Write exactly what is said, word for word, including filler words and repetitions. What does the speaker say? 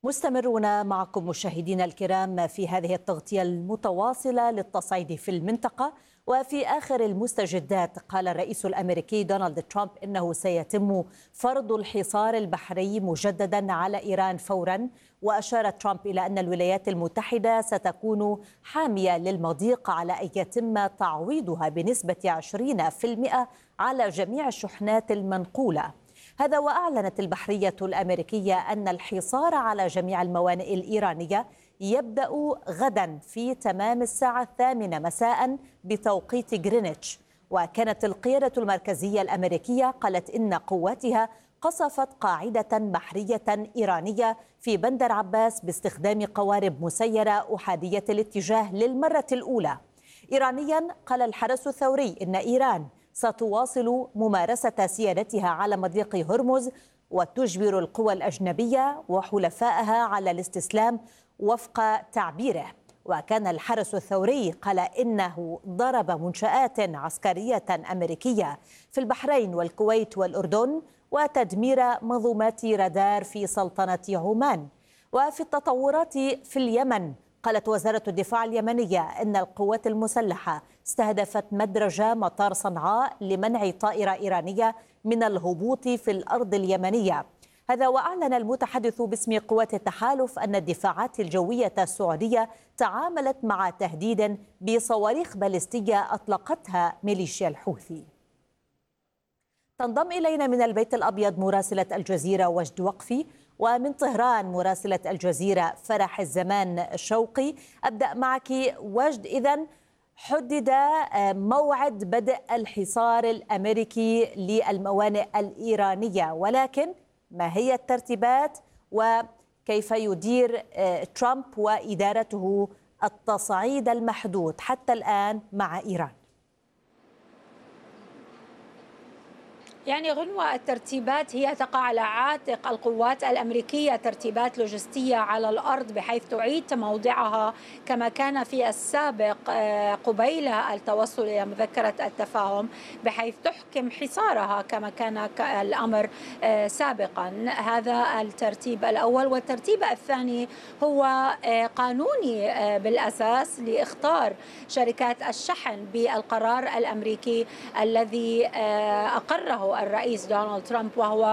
مستمرون معكم مشاهدينا الكرام في هذه التغطية المتواصلة للتصعيد في المنطقة. وفي آخر المستجدات قال الرئيس الأمريكي دونالد ترامب إنه سيتم فرض الحصار البحري مجددا على إيران فورا. وأشار ترامب إلى أن الولايات المتحدة ستكون حامية للمضيق على أن يتم تعويضها بنسبة عشرين بالمئة على جميع الشحنات المنقولة. هذا وأعلنت البحرية الأمريكية أن الحصار على جميع الموانئ الإيرانية يبدأ غدا في تمام الساعة الثامنة مساء بتوقيت غرينتش. وكانت القيادة المركزية الأمريكية قالت إن قواتها قصفت قاعدة بحرية إيرانية في بندر عباس باستخدام قوارب مسيرة أحادية الاتجاه للمرة الأولى. إيرانيا قال الحرس الثوري إن إيران ستواصل ممارسة سيادتها على مضيق هرمز وتجبر القوى الأجنبية وحلفائها على الاستسلام وفق تعبيره. وكان الحرس الثوري قال إنه ضرب منشآت عسكرية أمريكية في البحرين والكويت والأردن وتدمير منظومات رادار في سلطنة عمان. وفي التطورات في اليمن قالت وزارة الدفاع اليمنية إن القوات المسلحة استهدفت مدرج مطار صنعاء لمنع طائرة إيرانية من الهبوط في الأرض اليمنية. هذا وأعلن المتحدث باسم قوات التحالف أن الدفاعات الجوية السعودية تعاملت مع تهديد بصواريخ باليستية أطلقتها ميليشيا الحوثي. تنضم إلينا من البيت الأبيض مراسلة الجزيرة وجد وقفي، ومن طهران مراسلة الجزيرة فرح الزمان شوقي. أبدأ معك وجد. إذن حدد موعد بدء الحصار الأمريكي للموانئ الإيرانية، ولكن ما هي الترتيبات وكيف يدير ترامب وإدارته التصعيد المحدود حتى الآن مع إيران؟ يعني غنوة، الترتيبات هي تقع على عاتق القوات الأمريكية، ترتيبات لوجستية على الأرض بحيث تعيد موضعها كما كان في السابق قبيل التوصل إلى مذكرة التفاهم، بحيث تحكم حصارها كما كان الأمر سابقا. هذا الترتيب الأول. والترتيب الثاني هو قانوني بالأساس لإخطار شركات الشحن بالقرار الأمريكي الذي أقره الرئيس دونالد ترامب، وهو